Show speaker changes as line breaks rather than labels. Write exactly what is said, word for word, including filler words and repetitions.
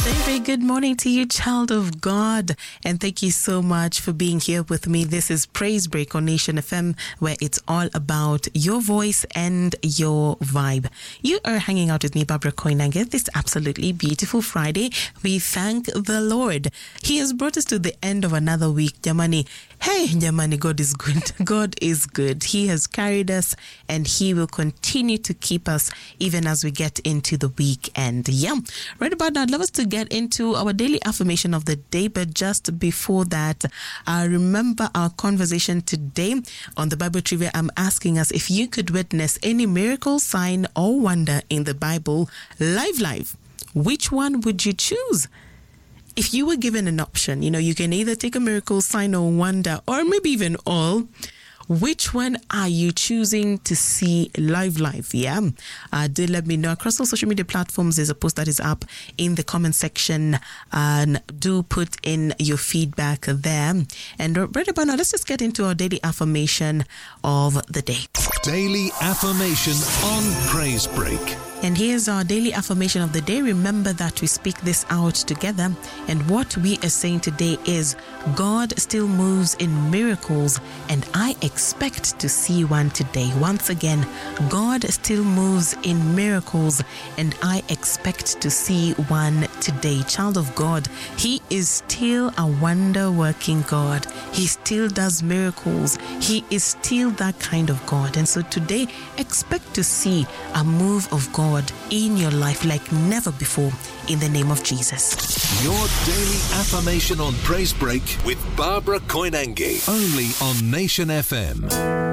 Very good morning to you, child of God, and thank you so much for being here with me. This is Praise Break on Nation F M, where it's all about your voice and your vibe. You are hanging out with me, Barbara Koinange, this absolutely beautiful Friday. We thank the Lord. He has brought us to the end of another week, Jamani. Hey, Jamani, God is good. God is good. He has carried us, and He will continue to keep us even as we get into the weekend. Yeah, right about now, I'd love us to get into our daily affirmation of the day, but just before that, uh, remember our conversation today on the Bible Trivia. I'm asking us if you could witness any miracle, sign, or wonder in the Bible live, live, which one would you choose? If you were given an option, you know, you can either take a miracle, sign, or wonder, or maybe even all. Which one are you choosing to see live, live? Yeah. Uh, do let me know. Across all social media platforms, there's a post that is up in the comment section. And do put in your feedback there. And right about now, let's just get into our daily affirmation of the day.
Daily affirmation on Praise Break.
And here's our daily affirmation of the day. Remember that we speak this out together. And what we are saying today is, God still moves in miracles, and I expect to see one today. Once again, God still moves in miracles, and I expect to see one today. Child of God, He is still a wonder-working God. He still does miracles. He is still that kind of God. And so today, expect to see a move of God in your life like never before, in the name of Jesus.
Your daily affirmation on Praise Break with Barbara Koinange, only on Nation F M.